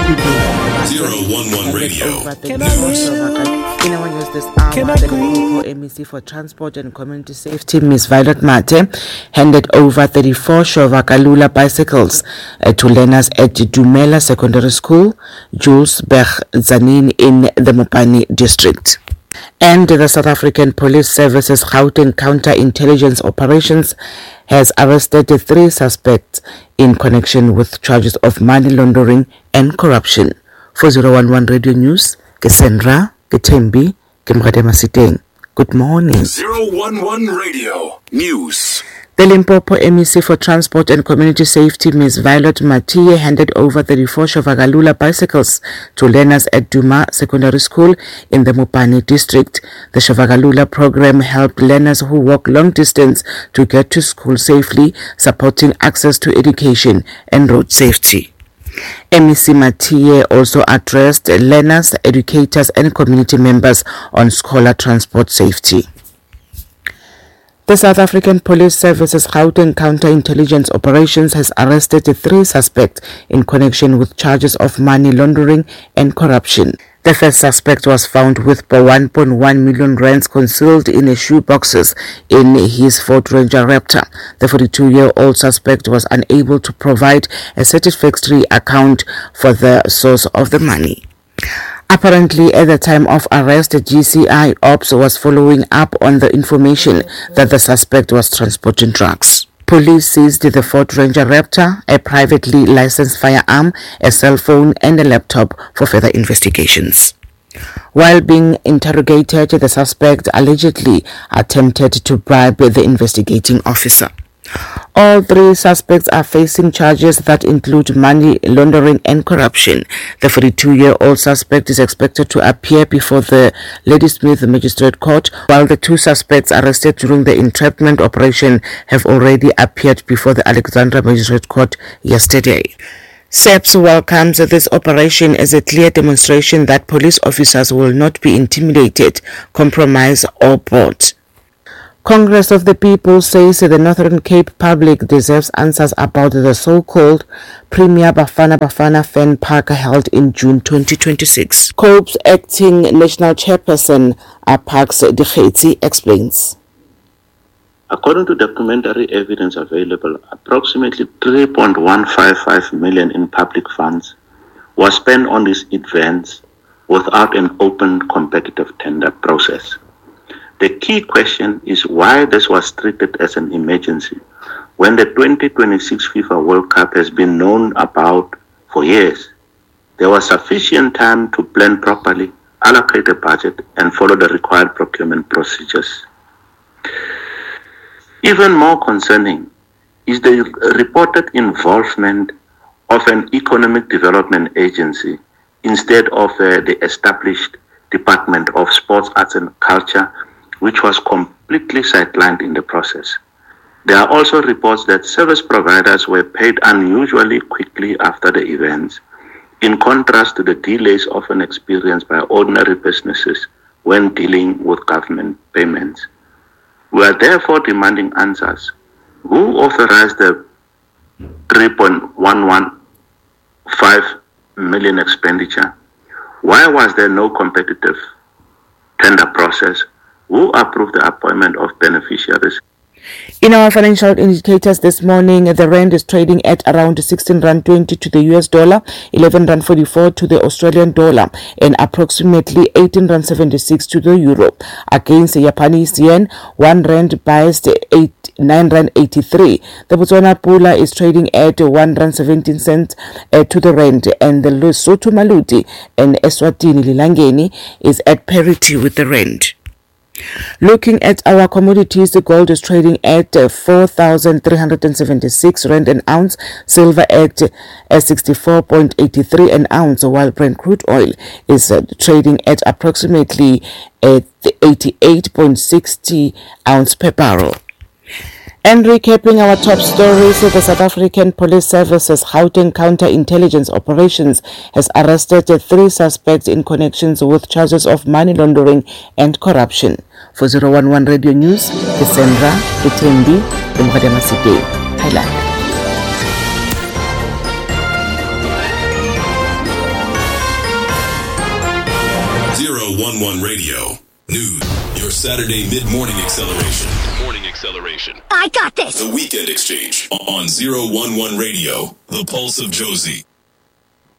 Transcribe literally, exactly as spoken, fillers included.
zero one one Radio. Can I live? In our news this hour, Can I the breathe? Limpopo M E C for Transport and Community Safety, Miz Violet Mate, handed over thirty-four Shovakalula bicycles uh, to learners at Dumela Secondary School, Jules Berg Zanin in the Mopani district. And the South African Police Service's Gauteng Counter-Intelligence Operations has arrested three suspects in connection with charges of money laundering and corruption. For zero one one Radio News, Cassandra, Ketembi, Kimradema Siteng. Good morning. zero one one Radio News. The Limpopo M E C for Transport and Community Safety, Miz Violet Matiye, handed over thirty-four Shovakalula bicycles to learners at Duma Secondary School in the Mopani district. The Shovakalula program helped learners who walk long distance to get to school safely, supporting access to education and road safety. M E C Matiye also addressed learners, educators and community members on scholar transport safety. The South African Police Service's Gauteng Counter-Intelligence Operations has arrested three suspects in connection with charges of money laundering and corruption. The first suspect was found with one point one million rands concealed in a shoe boxes in his Ford Ranger Raptor. The forty-two-year-old suspect was unable to provide a satisfactory account for the source of the money. Apparently, at the time of arrest, G C I Ops was following up on the information that the suspect was transporting drugs. Police seized the Ford Ranger Raptor, a privately licensed firearm, a cell phone and a laptop for further investigations. While being interrogated, the suspect allegedly attempted to bribe the investigating officer. All three suspects are facing charges that include money laundering and corruption. The forty-two-year-old suspect is expected to appear before the Ladysmith Magistrate Court, while the two suspects arrested during the entrapment operation have already appeared before the Alexandra Magistrate Court yesterday. SAPS welcomes this operation as a clear demonstration that police officers will not be intimidated, compromised or bought. Congress of the People says the Northern Cape public deserves answers about the so-called Premier Bafana Bafana Fan Park held in June twenty twenty-six. COPE's acting national chairperson, Apax Dikgetsi, explains. According to documentary evidence available, approximately three point one five five million in public funds was spent on these events without an open competitive tender process. The key question is why this was treated as an emergency when the twenty twenty-six FIFA World Cup has been known about for years. There was sufficient time to plan properly, allocate a budget, and follow the required procurement procedures. Even more concerning is the reported involvement of an economic development agency instead of uh, the established Department of Sports, Arts and Culture, which was completely sidelined in the process. There are also reports that service providers were paid unusually quickly after the events, in contrast to the delays often experienced by ordinary businesses when dealing with government payments. We are therefore demanding answers. Who authorized the three point one one five million expenditure? Why was there no competitive tender process? Who approved the appointment of beneficiaries? In our financial indicators this morning, the rand is trading at around sixteen rand twenty to the U S dollar, eleven rand forty-four to the Australian dollar, and approximately eighteen rand seventy-six to the euro. Against the Japanese yen, one rand buys eight nine rand eighty-three. The Botswana pula is trading at one rand seventeen cents uh, to the rand, and the Lesotho Maluti and Eswatini Lilangeni is at parity with the rand. Looking at our commodities, the gold is trading at uh, four thousand three hundred seventy-six rand an ounce, silver at uh, sixty-four point eight three an ounce, while Brent crude oil is uh, trading at approximately uh, eighty-eight point six zero ounce per barrel. And recapping our top stories, the South African Police Service's Gauteng Counter-Intelligence Operations has arrested three suspects in connections with charges of money laundering and corruption. For zero one one Radio News, Cassandra, Ketembi, Kimradema Siteng. Highlight. one one Radio. News. Your Saturday mid-morning acceleration. Morning acceleration. I got this. The Weekend Exchange on zero one one Radio. The Pulse of Josie.